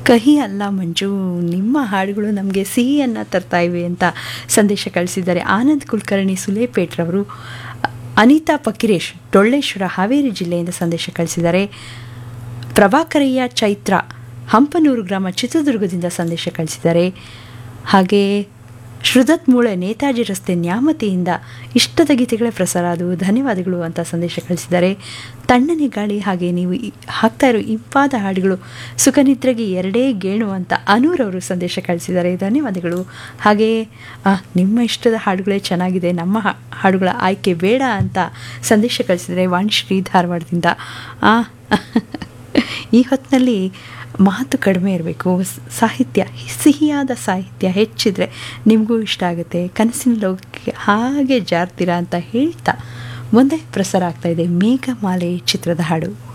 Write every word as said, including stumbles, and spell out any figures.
ಕಹಿ ಅಲ್ಲ ಮಂಜು, ನಿಮ್ಮ ಹಾಡುಗಳು ನಮಗೆ ಸಿಹಿಯನ್ನು ತರ್ತಾ ಇವೆ ಅಂತ ಸಂದೇಶ ಕಳಿಸಿದ್ದಾರೆ. ಆನಂದ್ ಕುಲಕರ್ಣಿ ಸುಲೇಪೇಟ್ರವರು. ಅನಿತಾ ಫಕೀರೇಶ್ ಡೊಳ್ಳೇಶ್ವರ ಹಾವೇರಿ ಜಿಲ್ಲೆಯಿಂದ ಸಂದೇಶ ಕಳಿಸಿದ್ದಾರೆ. ಪ್ರಭಾಕರಯ್ಯ ಚೈತ್ರ ಹಂಪನೂರು ಗ್ರಾಮ ಚಿತ್ರದುರ್ಗದಿಂದ ಸಂದೇಶ ಕಳಿಸಿದ್ದಾರೆ. ಹಾಗೆ ಶ್ರುದತ್ ಮೂಳೆ ನೇತಾಜಿ ರಸ್ತೆ ನ್ಯಾಮತಿಯಿಂದ ಇಷ್ಟದ ಗೀತೆಗಳೇ ಪ್ರಸಾರ ಆದವು, ಧನ್ಯವಾದಗಳು ಅಂತ ಸಂದೇಶ ಕಳಿಸಿದ್ದಾರೆ. ತಣ್ಣನೆ ಗಾಳಿ ಹಾಗೆ ನೀವು ಹಾಕ್ತಾ ಇರೋ ಇಂಪಾದ ಹಾಡುಗಳು ಸುಖನಿದ್ರೆಗೆ ಎರಡೇ ಗೇಣು ಅಂತ ಅನೂರವರು ಸಂದೇಶ ಕಳಿಸಿದ್ದಾರೆ, ಧನ್ಯವಾದಗಳು. ಹಾಗೆ ನಿಮ್ಮ ಇಷ್ಟದ ಹಾಡುಗಳೇ ಚೆನ್ನಾಗಿದೆ, ನಮ್ಮ ಹಾಡುಗಳ ಆಯ್ಕೆ ಬೇಡ ಅಂತ ಸಂದೇಶ ಕಳಿಸಿದ್ದಾರೆ ವಾಣಿಶ್ರೀ ಧಾರವಾಡದಿಂದ. ಈ ಹೊತ್ತಿನಲ್ಲಿ ಮಾತು ಕಡಿಮೆ ಇರಬೇಕು, ಸಾಹಿತ್ಯ ಸಿಹಿಯಾದ ಸಾಹಿತ್ಯ ಹೆಚ್ಚಿದ್ರೆ ನಿಮಗೂ ಇಷ್ಟ ಆಗುತ್ತೆ, ಕನಸಿನ ಲೋಕಕ್ಕೆ ಹಾಗೆ ಜಾರ್ತೀರಾ ಅಂತ ಹೇಳ್ತಾ ಮುಂದೆ ಪ್ರಸಾರ ಆಗ್ತಾ ಇದೆ ಮೇಘಮಾಲೆ ಚಿತ್ರದ ಹಾಡು.